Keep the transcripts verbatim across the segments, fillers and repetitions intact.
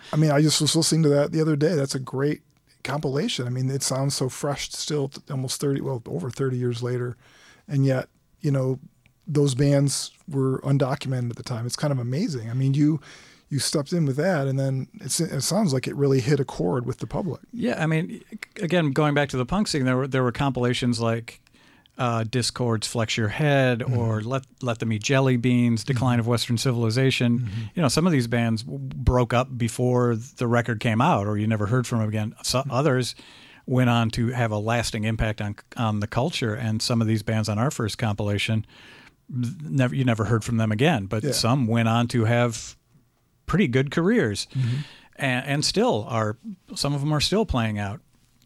I mean, I just was listening to that the other day. That's a great compilation. I mean, it sounds so fresh still, almost thirty, well, over thirty years later. And yet, you know, those bands were undocumented at the time. It's kind of amazing. I mean, you you stepped in with that, and then it's, it sounds like it really hit a chord with the public. Yeah, I mean, again, going back to the punk scene, there were there were compilations like uh, Discord's "Flex Your Head" mm-hmm. or "Let Let Them Eat Jelly Beans," "Decline mm-hmm. of Western Civilization." Mm-hmm. You know, some of these bands broke up before the record came out, or you never heard from them again. So mm-hmm. Others went on to have a lasting impact on on the culture, and some of these bands on our first compilation, never you never heard from them again. But yeah. some went on to have pretty good careers, mm-hmm. and, and still are. Some of them are still playing out.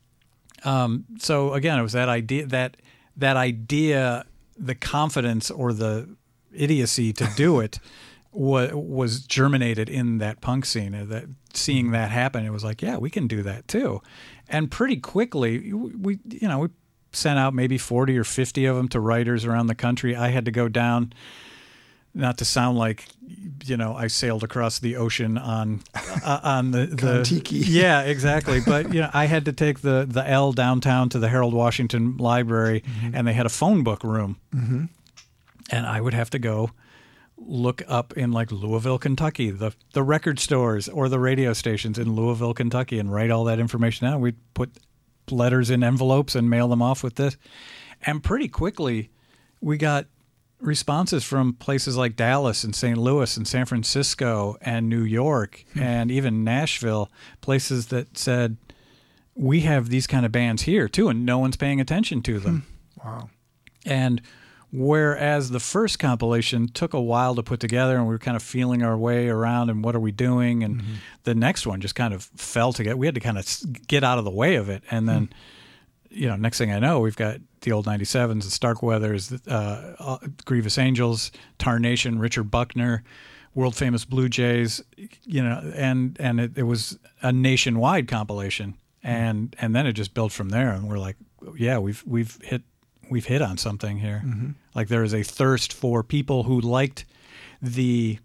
Um, so again, it was that idea that that idea, the confidence or the idiocy to do it, was was germinated in that punk scene. That seeing that happen, it was like, yeah, we can do that too, and pretty quickly, we you know we sent out maybe forty or fifty of them to writers around the country. I had to go down. Not to sound like, you know, I sailed across the ocean on uh, on the, the Kon-Tiki. Yeah, exactly. But you know, I had to take the the L downtown to the Harold Washington Library, mm-hmm. and they had a phone book room, mm-hmm. and I would have to go look up in like Louisville, Kentucky, the the record stores or the radio stations in Louisville, Kentucky, and write all that information down. We'd put letters in envelopes and mail them off with this, and pretty quickly we got responses from places like Dallas and Saint Louis and San Francisco and New York hmm. and even Nashville, places that said, we have these kind of bands here too, and no one's paying attention to them. Hmm. Wow. And whereas the first compilation took a while to put together and we were kind of feeling our way around and what are we doing, and mm-hmm. the next one just kind of fell together. We had to kind of get out of the way of it. And then, hmm. you know, next thing I know, we've got the old ninety-sevens, the Starkweathers, uh, Grievous Angels, Tarnation, Richard Buckner, world famous Blue Jays, you know, and and it, it was a nationwide compilation, and mm-hmm. and then it just built from there, and we're like, yeah, we've we've hit we've hit on something here. Mm-hmm. Like there is a thirst for people who liked the.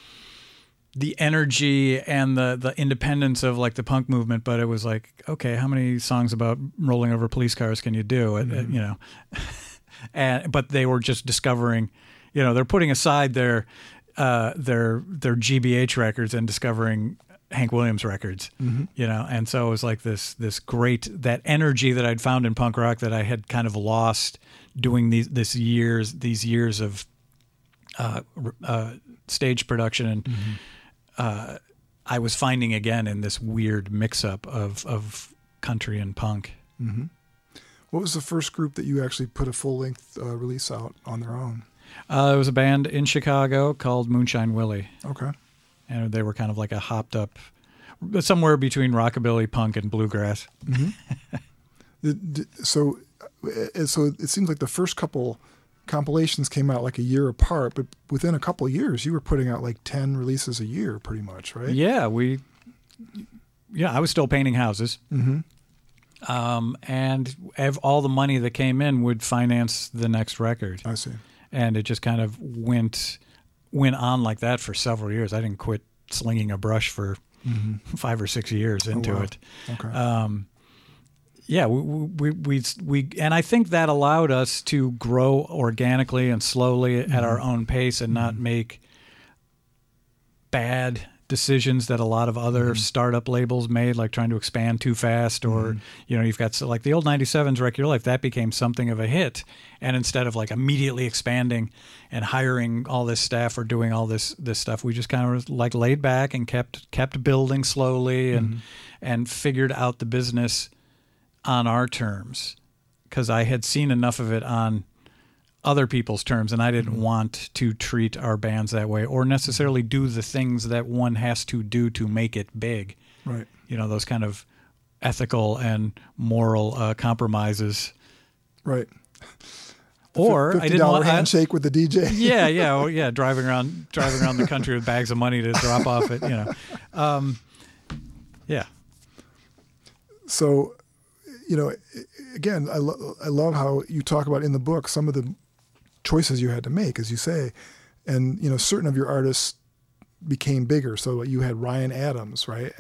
the energy and the, the independence of like the punk movement, but it was like, okay, how many songs about rolling over police cars can you do? Mm-hmm. It, you know, and, but they were just discovering, you know, they're putting aside their, uh, their, their G B H records and discovering Hank Williams records, mm-hmm. you know? And so it was like this, this great, that energy that I'd found in punk rock that I had kind of lost doing these, this years, these years of, uh, uh, stage production and, mm-hmm. Uh, I was finding again in this weird mix-up of, of country and punk. Mm-hmm. What was the first group that you actually put a full-length uh, release out on their own? Uh, it was a band in Chicago called Moonshine Willie. Okay. And they were kind of like a hopped-up, somewhere between rockabilly, punk, and bluegrass. Mm-hmm. the, the, so, so it seems like the first couple compilations came out like a year apart, but within a couple of years, you were putting out like ten releases a year, pretty much, right? Yeah, we. Yeah, I was still painting houses, mm-hmm. um, and ev- all the money that came in would finance the next record. I see, and it just kind of went went on like that for several years. I didn't quit slinging a brush for mm-hmm. five or six years into oh, wow. it. Okay. Um, Yeah, we, we we we and I think that allowed us to grow organically and slowly mm-hmm. at our own pace and not mm-hmm. make bad decisions that a lot of other mm-hmm. startup labels made, like trying to expand too fast, or mm-hmm. you know, you've got so like the old ninety-sevens Wreck Your Life, that became something of a hit, and instead of like immediately expanding and hiring all this staff or doing all this this stuff, we just kind of like laid back and kept kept building slowly and mm-hmm. and figured out the business on our terms, because I had seen enough of it on other people's terms, and I didn't mm-hmm. want to treat our bands that way or necessarily do the things that one has to do to make it big. Right. You know, those kind of ethical and moral uh, compromises. Right. Or I didn't want handshake with the D J. Yeah, yeah, well, yeah. Driving around, driving around the country with bags of money to drop off it. You know, um, yeah. So, you know, again, I, lo- I love how you talk about in the book some of the choices you had to make, as you say, and you know, certain of your artists became bigger. So you had Ryan Adams, right?